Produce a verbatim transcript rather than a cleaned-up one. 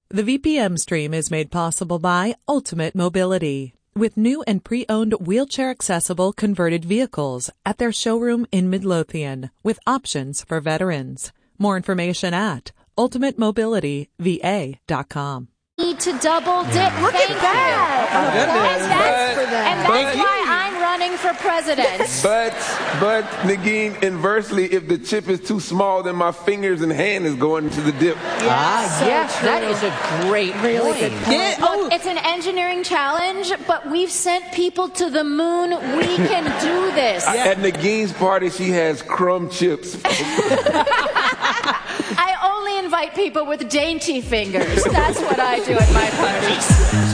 The V P M stream is made possible by Ultimate Mobility, with new and pre-owned wheelchair-accessible converted vehicles at their showroom in Midlothian, with options for veterans. More information at ultimate mobility v a dot com. Need to double dip. Look Thank at that. you. Oh, goodness. And that's, But- and that's but- why I'm running for president. But, but, Nagin, inversely, if the chip is too small, then my fingers and hand is going into the dip. Ah, so yes, true. that is a great Really point. good point. Yeah, oh, Look, it's an engineering challenge, but we've sent people to the moon. We can do this. At Nagin's party, she has crumb chips. I only invite people with dainty fingers. That's what I do at my parties.